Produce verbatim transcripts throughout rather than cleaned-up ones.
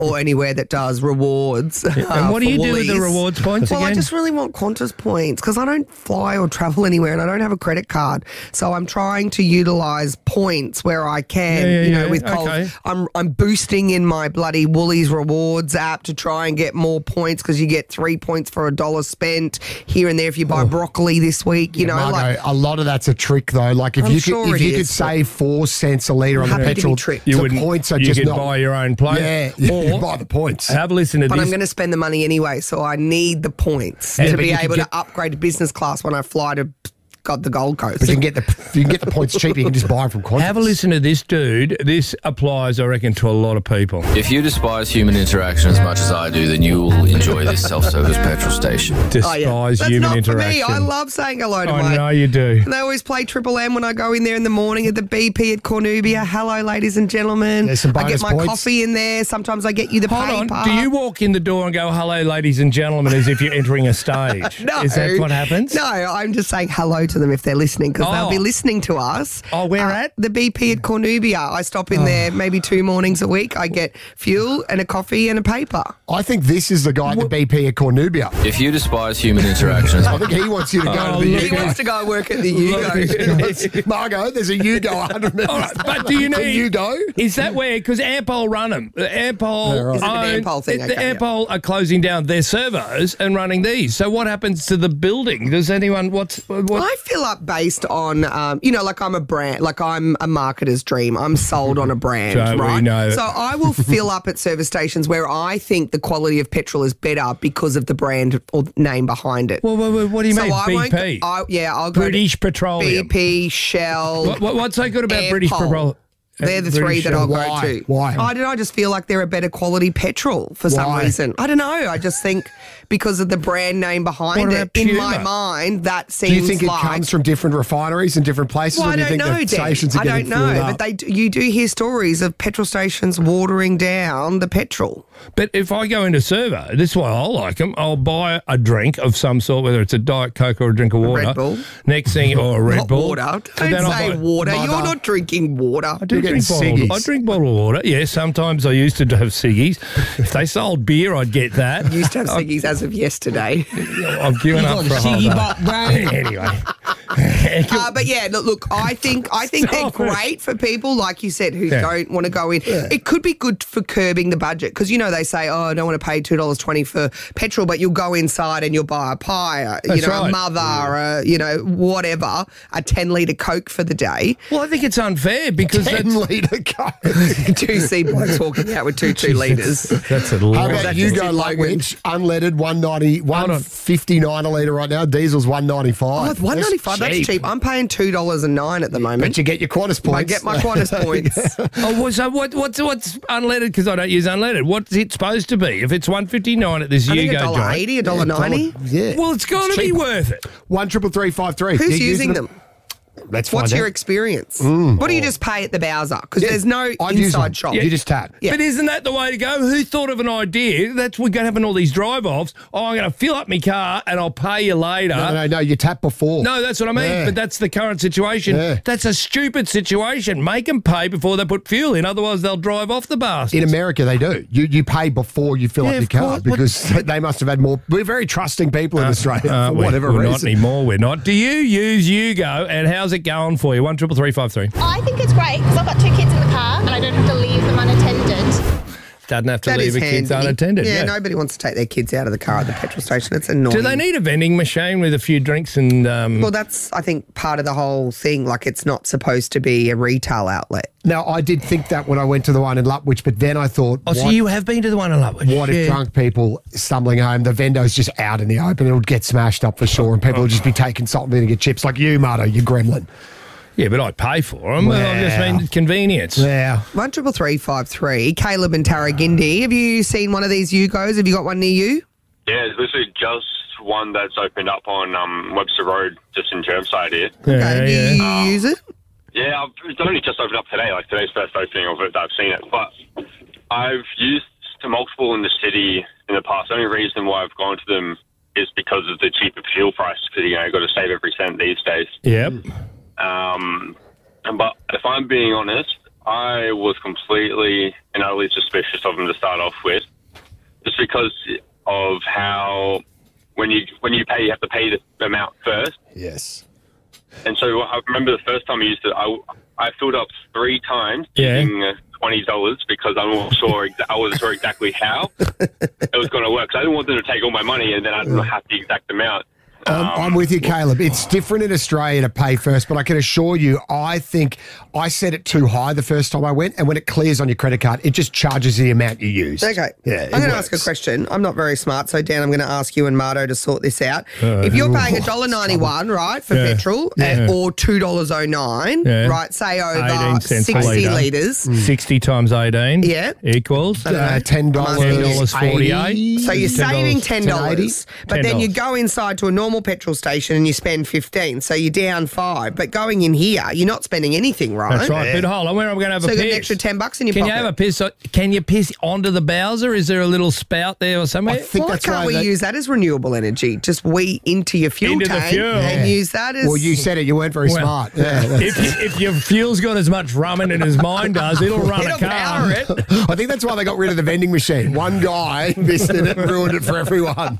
or anywhere that does rewards. And uh, what do for you do with the Woolies. rewards points Well, again? I just really want Qantas points because I don't fly or travel anywhere and I don't have a credit card. So I'm trying to utilise points where I can, Yeah, yeah, you know, yeah. with Coles. Okay. I'm, I'm boosting in my bloody Woolies rewards app to try and get more points because you get three points for a dollar spent here and there if you buy broccoli this week, you know. Margo, like a lot of that's a trick though. Like if I'm you sure could, if it you could is, but- save four cents a litre on the Happy to be petrol, tricked. You the wouldn't- points are you just could not. buy your own plane. Yeah, you Or buy the points. have a listen to But this. I'm going to spend the money anyway, so I need the points Yeah, to but be you could able get- to upgrade to business class when I fly to God the Gold Coast. But you can get the you can get the points cheap. You can just buy them from Qantas. Have a listen to this, dude. This applies, I reckon, to a lot of people. If you despise human interaction as much as I do, then you will enjoy this self-service petrol station. Despise Oh, That's human not interaction. for me. I love saying hello to I my... know you do. And they always play Triple M when I go in there in the morning at the B P at Cornubia. Hello, ladies and gentlemen. There's some I get bonus my points. coffee in there. Sometimes I get you the Hold paper. on. Do you walk in the door and go, hello, ladies and gentlemen, as if you're entering a stage? No. Is that what happens? No, I'm just saying hello to them if they're listening because Oh. they'll be listening to us. Oh, where Uh, at? The B P at Cornubia. I stop in there maybe two mornings a week. I get fuel and a coffee and a paper. I think this is the guy at the B P at Cornubia. If you despise human interaction as I think he wants you to go Oh, to the look He at- Yugo. wants to go and work at the Yugo. Margo, there's a Yugo one hundred metres. All right, but do you Can need... you go? Is that where... Because Airpol run them. Airpol... Yeah, right. Is it an own- Airpol thing? The Okay, yeah. Airpol are closing down their servos and running these. So what happens to the building? Does anyone... What's... What, I fill up based on, um, you know, like I'm a brand, like I'm a marketer's dream. I'm sold on a brand, So we right? know that. So I will fill up at service stations where I think the quality of petrol is better because of the brand or name behind it. Well, what, what do you so mean, I B won't. P? I, yeah, I'll go British to Petroleum. B P, Shell. What, what, what's so good about British Airpol. Petroleum? They're the three that I'll Why? go to. Why? I don't know. I just feel like they're a better quality petrol for some Why? reason. I don't know. I just think because of the brand name behind What it. about In my Puma? mind, that seems Do you think it like. comes from different refineries and different places, Well, or I do you don't think know, the Dan. stations are I don't getting know, filled up? but they do, you do hear stories of petrol stations watering down the petrol. But if I go into Servo, this is why I like them. I'll buy a drink of some sort, whether it's a Diet Coke or a drink of water. Red Bull. Next thing, or a Red Not Bull. water. And Don't then I'll say buy- water. Mother. You're not drinking water. I do You're drink getting bottled, ciggies. I drink bottled water. Yeah, sometimes I used to have ciggies. If they sold beer, I'd get that. Used to have ciggies as of yesterday. I've given up for a whole day. Anyway. Uh, but yeah, look, look, I think I think they're Stop it. great for people like you said who Yeah. don't want to go in. It could be good for curbing the budget because you know they say, oh, I don't want to pay two dollars twenty for petrol, but you'll go inside and you'll buy a pie, a, you That's know, a right. mother, a, you know, whatever, a ten litre Coke for the day. Well, I think it's unfair because ten that's, litre Coke. Two C blokes walking out with two two litres. that's a How lot. about That's you just go in Logan. Lutwich, unleaded, one ninety, Hold on. one fifty-nine a litre right now. Diesel's one ninety-five. Oh, one ninety five. That's cheap. I'm paying two dollars and nine at the moment. But you get your Qantas points. I get my Qantas points. Oh, well, so what, what's what's unleaded? Because I don't use unleaded. What's it supposed to be? If it's one fifty nine at this I think a Yugo dollar joint, eighty, a dollar ninety. Yeah. well, it's got to be cheap. worth it. One triple three five three. Who's using them? Let's find What's out. your experience? What do you just pay at the Bowser? Because there's no I'd use inside them. shop. You just tap. Yeah. But isn't that the way to go? Who thought of an idea? That's we're going to have all these drive-offs. Oh, I'm going to fill up my car and I'll pay you later. No, no, no. You tap before. No, that's what I mean. Yeah. But that's the current situation. Yeah. That's a stupid situation. Make them pay before they put fuel in. Otherwise, they'll drive off the bastards. In America, they do. You you pay before you fill Yeah, up your of car course. What- because they must have had more. We're very trusting people in Australia Uh, for we're- whatever we're reason. not anymore. We're not. Do you use Yugo? And how's it going for you? One triple three five three. I think it's great because I've got two kids in the car and I don't have to leave them unattended. Doesn't have to That leave is the kids handy. unattended. Yeah, Yeah. nobody wants to take their kids out of the car at the petrol station. It's annoying. Do they need a vending machine with a few drinks and? Um, Well, that's, I think, part of the whole thing. Like, it's not supposed to be a retail outlet. Now, I did think that when I went to the one in Lutwich, but then I thought, oh, so what, you have been to the one in Lutwich? what if Yeah. drunk people stumbling home, the vendo's just out in the open, it'll get smashed up for sure, and people will just be taking salt and vinegar chips like you, Marto, you gremlin. Yeah, but I pay for them. Well, I just Wow. mean convenience. Yeah. One triple three five three. Caleb and Tarragindi. Have you seen one of these Yugos? Have you got one near you? Yeah, there's literally just one that's opened up on um, Webster Road, just in Chermside here. Yeah, Okay, do yeah. you use it? Yeah, I've, it's only just opened up today. Like today's first opening of it that I've seen it. But I've used to multiple in the city in the past. The only reason why I've gone to them is because of the cheaper fuel price. Because you know you've got to save every cent these days. Yep. Um, but if I'm being honest, I was completely and utterly suspicious of them to start off with, just because of how when you when you pay, you have to pay the amount first. Yes. And so I remember the first time I used it, I, I filled up three times Yeah. using uh, twenty dollars because I wasn't sure exa- I wasn't sure exactly how it was going to work. So I didn't want them to take all my money and then I didn't have the exact amount. Um, I'm with you, Caleb. It's different in Australia to pay first, but I can assure you, I think I set it too high the first time I went, and when it clears on your credit card, it just charges the amount you use. Okay. Yeah, I'm going to ask a question. I'm not very smart, so Dan, I'm going to ask you and Marto to sort this out. Uh, if you're paying one dollar ninety-one, right, for Yeah. petrol, Yeah. uh, or two dollars oh nine, Yeah. right, say over eighteen cents a sixty litre. litres. sixty times eighteen Yeah. equals Uh, ten dollars ten dollars forty-eight. So you're ten dollars. saving ten dollars, but then you ten dollars. go inside to a normal petrol station and you spend fifteen, so you're down five. But going in here, you're not spending anything, right? That's right. But hold on, where I'm going to have So a you got piss. an extra ten bucks in your Can pocket. you have a piss? Can you piss onto the Bowser? Is there a little spout there or something? I think Why that's can't why we they- use that as renewable energy? Just wee into your fuel Into the tank fuel. and Yeah. use that as... Well, you said it. You weren't very Well, smart. Yeah, that's- if, you- if your fuel's got as much rum in it as mine does, it'll run It'll a car. power it. I think that's why they got rid of the vending machine. One guy missed it and ruined it for everyone.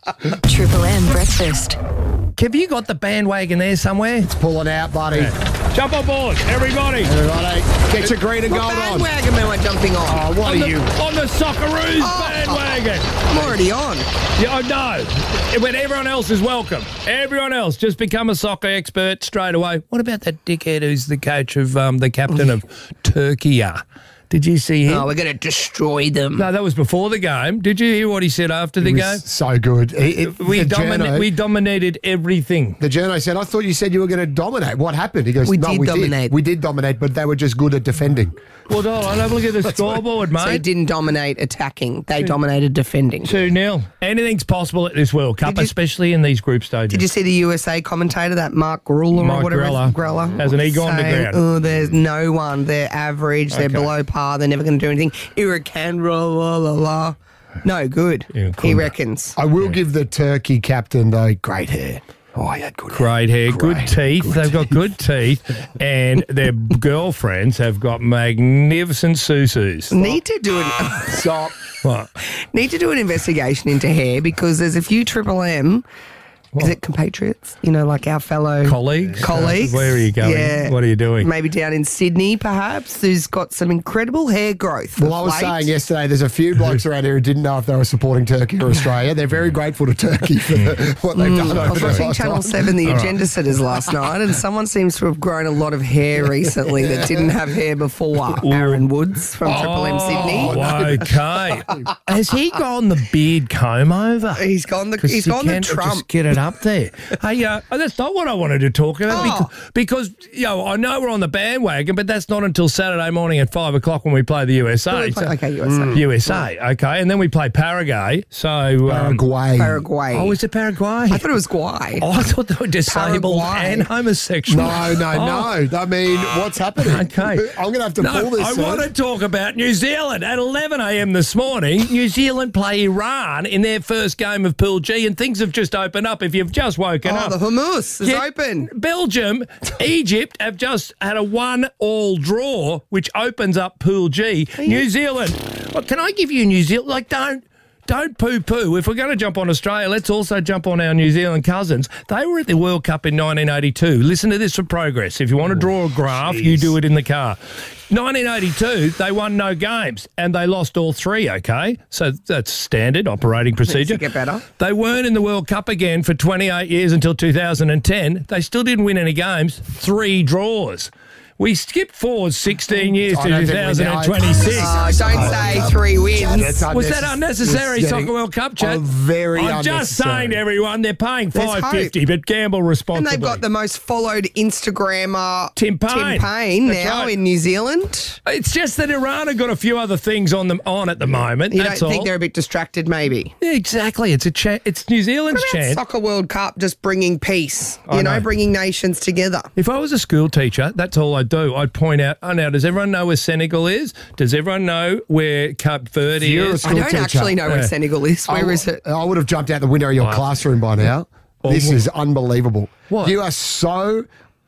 Triple M breakfast. Have you got the bandwagon there somewhere? Pull it out, buddy. Jump on board, everybody. Everybody, get your green and What gold on. bandwagon am I jumping on? Oh, what on, are the, you? on the Socceroos Oh. bandwagon. I'm already on. Yeah, I know. When everyone else is welcome. Everyone else, just become a soccer expert straight away. What about that dickhead who's the coach of, um, the captain of Turkey? Did you see him? Oh, we're going to destroy them. No, that was before the game. Did you hear what he said after the It game? was so good. It- it- We, the domina- journo- we dominated everything. The journo said, I thought you said you were going to dominate. What happened? He goes, We no, did we dominate. did. We did dominate, but they were just good at defending. Well, hold on, have a look at the scoreboard, So they mate. didn't dominate attacking. They dominated defending. two nil. Anything's possible at this World Cup, Did you- especially in these group stages. Did you see the U S A commentator, that Mark Grella or Mark whatever? Grella. Grella. Hasn't he gone to saying, ground? Oh, there's no one. They're average. They're Okay. below par. They're never going to do anything. Hurricane, la, la, la, la. No, good. Yeah, he cool. reckons. I will give the Turkey captain, though, great hair. Oh, he had good hair. Great hair, good Great, teeth. good They've got good teeth, and their girlfriends have got magnificent susus. Need to do an Stop. What? need to do an investigation into hair because there's a few Triple M. Is it compatriots? You know, like our fellow Colleagues? Colleagues. Where are you going? Yeah. What are you doing? Maybe down in Sydney, perhaps, who's got some incredible hair growth. Well, I was Late. saying yesterday, there's a few blokes around here who didn't know if they were supporting Turkey or Australia. They're very grateful to Turkey for the, what they've done I over was the watching last Channel time. seven, the Agenda Sitters last night, and someone seems to have grown a lot of hair recently that didn't have hair before. Aaron Woods from Triple M Sydney. Oh, okay. Has he gone the beard comb over? He's gone the 'Cause he's you gone the can't Trump. Just get it up there. Hey, uh, that's not what I wanted to talk about Oh. because, because, you know, I know we're on the bandwagon, but that's not until Saturday morning at five o'clock when we play the U S A. Well, we play- So- okay, U S A. U S A, okay, and then we play Paraguay. So um, Paraguay. Paraguay. Oh, is it Paraguay? I thought it was Guay. Oh, I thought they were disabled Paraguay. and homosexual. No, no, Oh. no. I mean, what's happening? Okay. I'm going to have to No, pull this. I soon. want to talk about New Zealand. At eleven a m this morning, New Zealand play Iran in their first game of Pool G, and things have just opened up if you've just woken Oh, up. the hummus is Yeah, open. Belgium, Egypt have just had a one-all draw, which opens up Pool G. New Zealand. Well, can I give you New Zealand? Like, don't... Don't poo-poo. If we're going to jump on Australia, let's also jump on our New Zealand cousins. They were at the World Cup in nineteen eighty-two. Listen to this for progress. If you want to draw a graph, you do it in the car. nineteen eighty-two, they won no games and they lost all three, okay? So that's standard operating procedure. get better. They weren't in the World Cup again for twenty-eight years until two thousand ten. They still didn't win any games. Three draws. We skipped forward sixteen years I to don't two think we thousand know. twenty-six. Uh, don't say three wins. That's Was that unnecessary, It's Soccer getting- World Cup chat? Oh, very I'm just unnecessary. saying to everyone, they're paying There's five fifty, but gamble And responsibly. they've got the most followed Instagrammer, Tim Payne. Tim Payne That's now right. in New Zealand. It's just that Iran have got a few other things on them on at the moment. You That's don't all. think they're a bit distracted, maybe? Yeah, exactly. It's a cha- It's New Zealand's What about chance. Soccer World Cup just bringing peace, I you know, know. bringing nations together. If I was a school teacher, that's all I'd do. I'd point out, oh, now, does everyone know where Senegal is? Does everyone know where Cape Verde You're a is? I School don't teacher. actually know where Yeah. Senegal is. Where I, is it? I would have jumped out the window of your classroom by now. Oh, This what? is unbelievable. What? You are so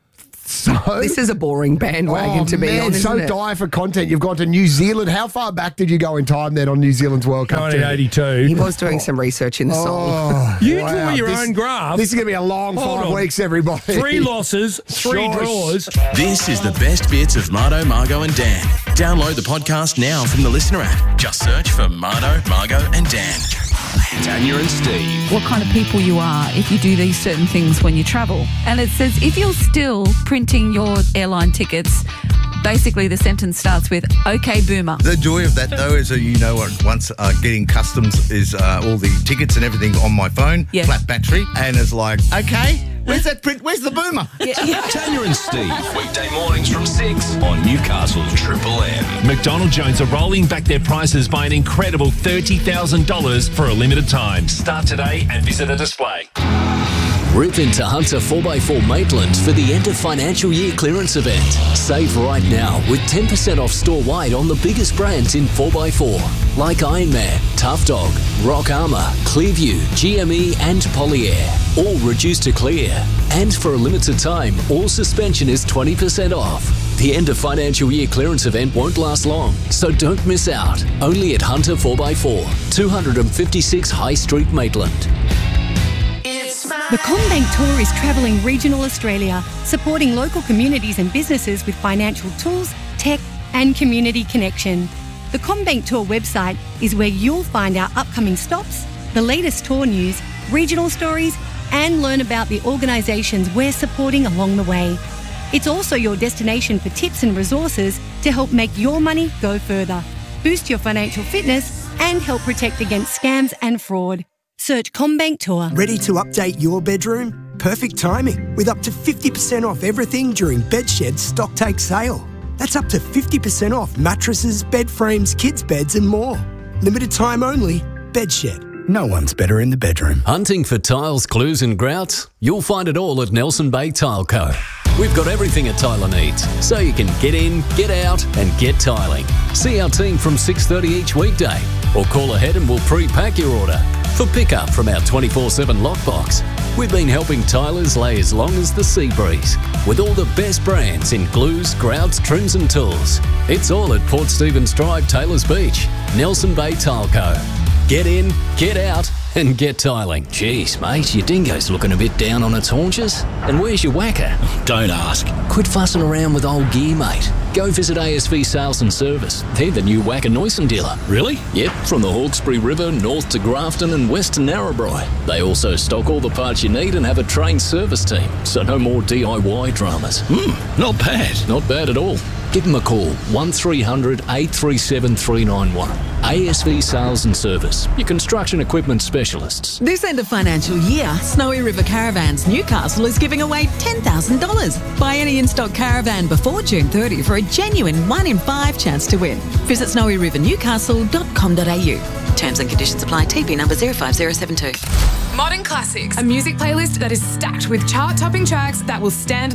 So This is a boring bandwagon, oh, to be man, honest. so isn't it? dire for content. You've gone to New Zealand. How far back did you go in time then on New Zealand's World Cup? nineteen eighty-two. He was doing some research in the song. Oh, You wow. draw your This- own graph. This is going to be a long Hold five on. weeks, everybody. Three losses, three Shush. draws. This is the best bits of Marto, Margot and Dan. Download the podcast now from the Listener app. Just search for Marto, Margot and Dan. Tanya and Steve. What kind of people you are if you do these certain things when you travel. And it says if you're still printing your airline tickets, basically the sentence starts with, okay, boomer. The joy of that, though, is that you know what, once uh, getting customs is uh, all the tickets and everything on my phone, Yeah. flat battery, and it's like, okay, where's that print? Where's the boomer? Tanya and Steve. Weekday mornings from six on Newcastle's Triple M. McDonald Jones are rolling back their prices by an incredible thirty thousand dollars for a limited time. Start today and visit a display. Rip into Hunter four by four Maitland for the end of financial year clearance event. Save right now with ten percent off store-wide on the biggest brands in four by four, like Ironman, Tough Dog, Rock Armour, Clearview, G M E and Polyair. All reduced to clear. And for a limited time, all suspension is twenty percent off. The end of financial year clearance event won't last long, so don't miss out. Only at Hunter four by four, two fifty-six High Street, Maitland. The CommBank Tour is travelling regional Australia, supporting local communities and businesses with financial tools, tech and community connection. The CommBank Tour website is where you'll find our upcoming stops, the latest tour news, regional stories and learn about the organisations we're supporting along the way. It's also your destination for tips and resources to help make your money go further, boost your financial fitness and help protect against scams and fraud. Search CommBank Tour. Ready to update your bedroom? Perfect timing, with up to fifty percent off everything during Bedshed's Stocktake sale. That's up to fifty percent off mattresses, bed frames, kids' beds and more. Limited time only. Bedshed. No one's better in the bedroom. Hunting for tiles, glues and grouts? You'll find it all at Nelson Bay Tile Co. We've got everything a tiler needs, so you can get in, get out and get tiling. See our team from six thirty each weekday or call ahead and we'll pre-pack your order for pickup from our twenty-four seven lockbox. We've been helping tilers lay as long as the sea breeze with all the best brands in glues, grouts, trims and tools. It's all at Port Stephens Drive, Taylors Beach, Nelson Bay Tile Co. Get in, get out and get tiling. Jeez, mate, your dingo's looking a bit down on its haunches. And where's your whacker? Don't ask. Quit fussing around with old gear, mate. Go visit A S V Sales and Service. They're the new Wacker Noisen dealer. Really? Yep, from the Hawkesbury River north to Grafton and west to Narrabri. They also stock all the parts you need and have a trained service team, so no more D I Y dramas. Hmm, not bad. Not bad at all. Give them a call, one three hundred, eight three seven, three nine one. A S V Sales and Service, your construction equipment specialists. This end of financial year, Snowy River Caravans Newcastle is giving away ten thousand dollars. Buy any in-stock caravan before June thirtieth for a genuine one in five chance to win. Visit snowy river newcastle dot com dot a u. Terms and conditions apply. T P number zero five zero seven two. Modern Classics, a music playlist that is stacked with chart-topping tracks that will stand